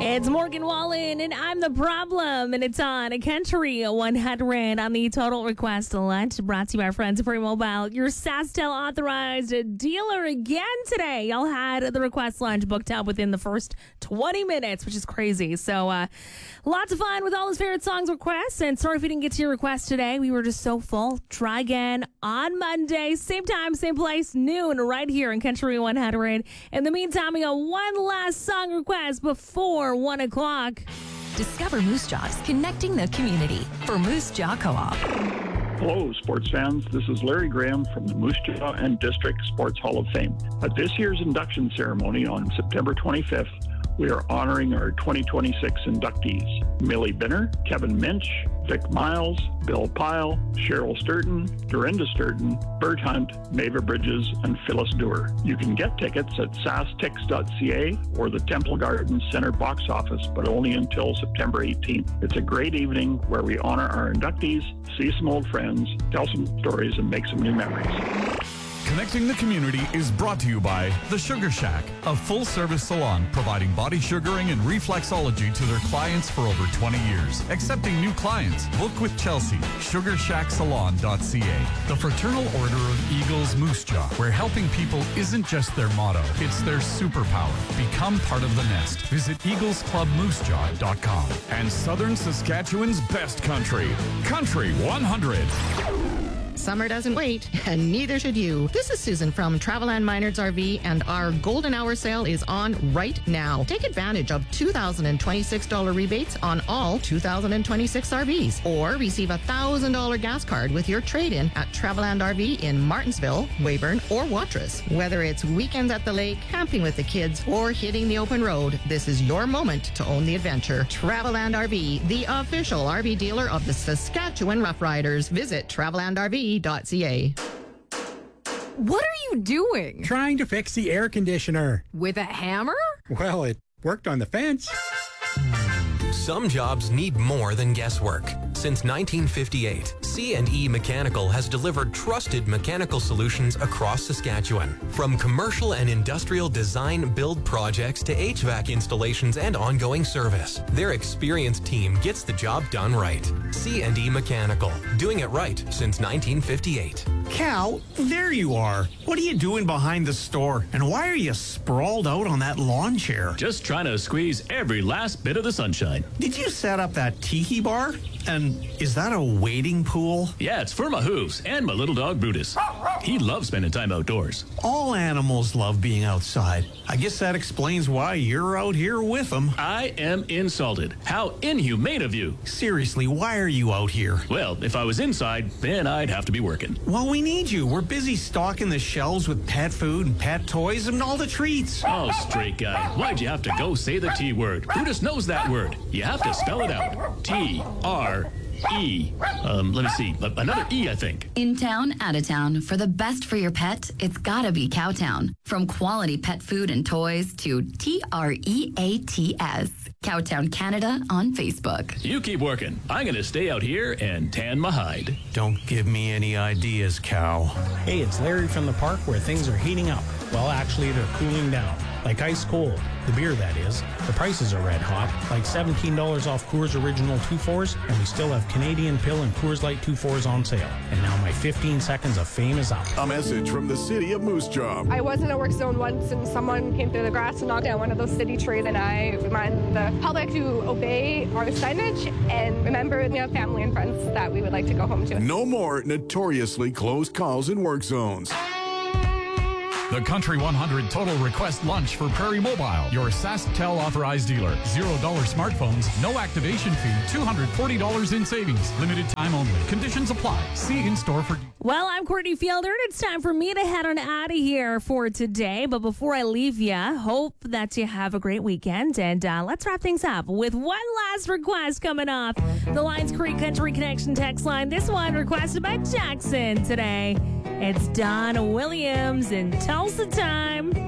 It's Morgan Wallen, and I'm the problem, and it's on Country 100 on the Total Request Lunch, brought to you by our friends at Prairie Mobile, your SaskTel authorized dealer again today. Y'all had the Request Lunch booked up within the first 20 minutes, which is crazy. So lots of fun with all his favorite songs requests, and sorry if we didn't get to your request today. We were just so full. Try again on Monday, same time, same place, noon, right here in Country 100. In the meantime, we got one last song request before 1 o'clock. Discover Moose Jaw's connecting the community for Moose Jaw Co-op. Hello, sports fans. This is Larry Graham from the Moose Jaw and District Sports Hall of Fame. At this year's induction ceremony on September 25th, we are honoring our 2026 inductees: Millie Binner, Kevin Minch, Vic Miles, Bill Pyle, Cheryl Sturton, Dorinda Sturton, Bert Hunt, Mava Bridges, and Phyllis Dewar. You can get tickets at sastix.ca or the Temple Gardens Center box office, but only until September 18th. It's a great evening where we honor our inductees, see some old friends, tell some stories, and make some new memories. Connecting the Community is brought to you by The Sugar Shack, a full-service salon providing body sugaring and reflexology to their clients for over 20 years. Accepting new clients. Book with Chelsea. SugarshackSalon.ca. The Fraternal Order of Eagles Moose Jaw, where helping people isn't just their motto, it's their superpower. Become part of the nest. Visit EaglesClubMooseJaw.com. And Southern Saskatchewan's best country, Country 100. Summer doesn't wait, and neither should you. This is Susan from Traveland Minards RV, and our Golden Hour sale is on right now. Take advantage of $2,026 rebates on all 2026 RVs, or receive a $1,000 gas card with your trade-in at Traveland RV in Martinsville, Weyburn, or Watrous. Whether it's weekends at the lake, camping with the kids, or hitting the open road, this is your moment to own the adventure. Traveland RV, the official RV dealer of the Saskatchewan Roughriders. Visit travelandrv.ca. What are you doing? Trying to fix the air conditioner. With a hammer? Well, it worked on the fence. Some jobs need more than guesswork. Since 1958, C&E Mechanical has delivered trusted mechanical solutions across Saskatchewan. From commercial and industrial design build projects to HVAC installations and ongoing service, their experienced team gets the job done right. C&E Mechanical, doing it right since 1958. Cal, there you are. What are you doing behind the store? And why are you sprawled out on that lawn chair? Just trying to squeeze every last bit of the sunshine. Did you set up that tiki bar? And is that a wading pool? Yeah, it's for my hooves and my little dog Brutus. He loves spending time outdoors. All animals love being outside. I guess that explains why you're out here with them. I am insulted. How inhumane of you. Seriously, why are you out here? Well, if I was inside, then I'd have to be working. Well, we need you. We're busy stocking the shelves with pet food and pet toys and all the treats. Oh, straight guy. Why'd you have to go say the T word? Brutus knows that word. You have to spell it out. T-R-E. Let me see. Another E, I think. In town, out of town, for the best for your pet, it's gotta be Cowtown. From quality pet food and toys to TREATS. Cowtown Canada on Facebook. You keep working. I'm gonna stay out here and tan my hide. Don't give me any ideas, Cow. Hey, it's Larry from the park where things are heating up. Well, actually, they're cooling down. Like ice cold. The beer, that is. The prices are red hot. Like $17 off Coors Original 2-4s, and we still have Canadian Pill and Coors Light 2-4s on sale. And now my 15 seconds of fame is up. A message from the city of Moose Jaw. I was in a work zone once, and someone came through the grass and knocked down one of those city trees, and I remind the public to obey our signage and remember we have family and friends that we would like to go home to. No more notoriously close calls in work zones. The Country 100 Total Request Lunch for Prairie Mobile, your SaskTel authorized dealer. $0 smartphones, no activation fee, $240 in savings. Limited time only. Conditions apply. See in-store for... Well, I'm Courtney Fielder, and it's time for me to head on out of here for today. But before I leave you, hope that you have a great weekend. And let's wrap things up with one last request coming off the Lions Creek Country Connection text line. This one requested by Jackson today. It's Don Williams in Tulsa Time.